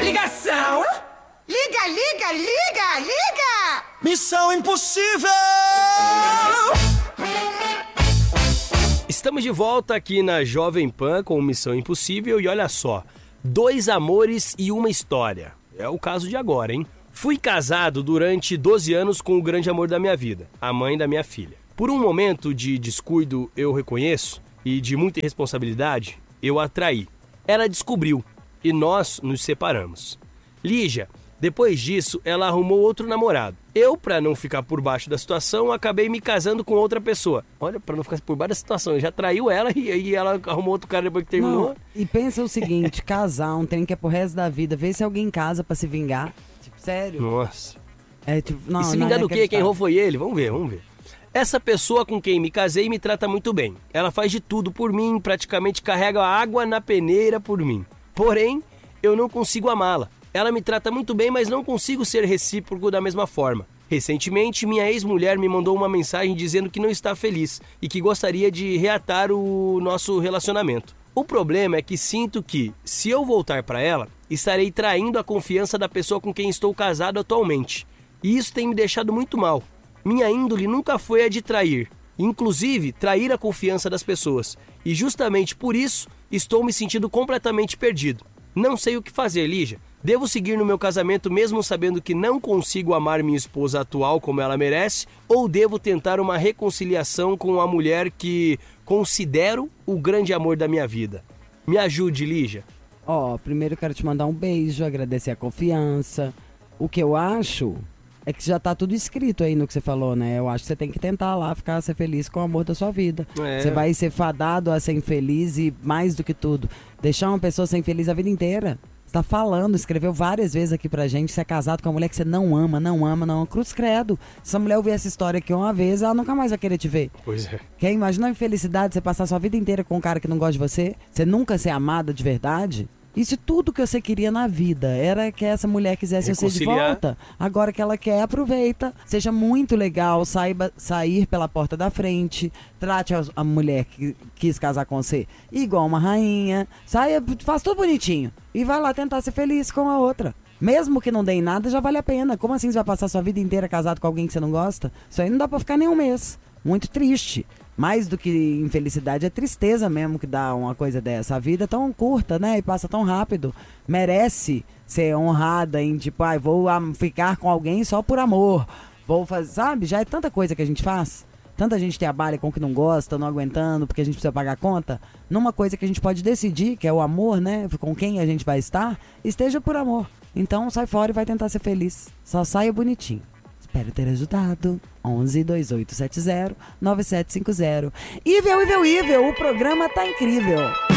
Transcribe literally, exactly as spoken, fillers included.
Ligação! Liga, liga, liga, liga! Missão Impossível! Estamos de volta aqui na Jovem Pan com Missão Impossível e olha só, dois amores e uma história. É o caso de agora, hein? Fui casado durante doze anos com o grande amor da minha vida, a mãe da minha filha. Por um momento de descuido, eu reconheço, e de muita irresponsabilidade, eu a traí. Ela descobriu e nós nos separamos. Lígia, depois disso, ela arrumou outro namorado. Eu, pra não ficar por baixo da situação, acabei me casando com outra pessoa. Olha, pra não ficar por baixo da situação, eu já traiu ela e aí ela arrumou outro cara depois que terminou. Não, e pensa o seguinte, casar um trem que é pro resto da vida, vê se alguém casa pra se vingar. Tipo, sério. Nossa. É, tipo, não, e se não vingar é do quê? Quem errou foi ele? Vamos ver, vamos ver. Essa pessoa com quem me casei me trata muito bem. Ela faz de tudo por mim, praticamente carrega água na peneira por mim. Porém, eu não consigo amá-la. Ela me trata muito bem, mas não consigo ser recíproco da mesma forma. Recentemente, minha ex-mulher me mandou uma mensagem dizendo que não está feliz e que gostaria de reatar o nosso relacionamento. O problema é que sinto que, se eu voltar para ela, estarei traindo a confiança da pessoa com quem estou casado atualmente. E isso tem me deixado muito mal. Minha índole nunca foi a de trair, inclusive trair a confiança das pessoas. E justamente por isso, estou me sentindo completamente perdido. Não sei o que fazer, Lígia. Devo seguir no meu casamento mesmo sabendo que não consigo amar minha esposa atual como ela merece? Ou devo tentar uma reconciliação com a mulher que considero o grande amor da minha vida? Me ajude, Lígia. Ó, primeiro eu quero te mandar um beijo, agradecer a confiança. O que eu acho é que já tá tudo escrito aí no que você falou, né? Eu acho que você tem que tentar lá ficar, ser feliz com o amor da sua vida. É. Você vai ser fadado a ser infeliz e, mais do que tudo, deixar uma pessoa ser infeliz a vida inteira. Você tá falando, escreveu várias vezes aqui pra gente, você é casado com uma mulher que você não ama, não ama, não ama. Cruz credo. Se essa mulher ouvir essa história aqui uma vez, ela nunca mais vai querer te ver. Pois é. Quer imaginar a infelicidade, você passar sua vida inteira com um cara que não gosta de você? Você nunca ser amada de verdade? Isso tudo que você queria na vida era que essa mulher quisesse você de volta. Agora que ela quer, aproveita. Seja muito legal, saiba sair pela porta da frente. Trate a, a mulher que quis casar com você igual uma rainha. Saia, faz tudo bonitinho. E vai lá tentar ser feliz com a outra. Mesmo que não dê em nada, já vale a pena. Como assim você vai passar sua vida inteira casado com alguém que você não gosta? Isso aí não dá pra ficar nem um mês. Muito triste. Mais do que infelicidade, é tristeza mesmo que dá uma coisa dessa. A vida é tão curta, né? E passa tão rápido. Merece ser honrada em tipo, ai, ah, vou ficar com alguém só por amor. Vou fazer, sabe? Já é tanta coisa que a gente faz. Tanta gente trabalha com o que não gosta, não aguentando, porque a gente precisa pagar a conta. Numa coisa que a gente pode decidir, que é o amor, né? Com quem a gente vai estar, esteja por amor. Então sai fora e vai tentar ser feliz. Só saia bonitinho. Espero ter ajudado. onze, dois oito sete zero, nove sete cinco zero. Ivel, Ivel, Ivel, o programa tá incrível.